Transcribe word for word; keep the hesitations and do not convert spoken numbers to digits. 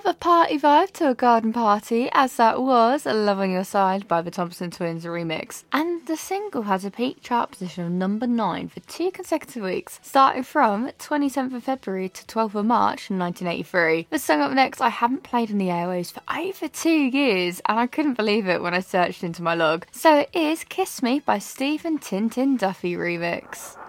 of a party vibe to a garden party, as that was Love on Your Side by the Thompson Twins remix. And the single has a peak chart position of number nine for two consecutive weeks, starting from twenty-seventh of February to twelfth of March nineteen eighty-three. The song up next I haven't played in the airwaves for over two years, and I couldn't believe it when I searched into my log. So it is Kiss Me by Stephen Tintin Duffy remix.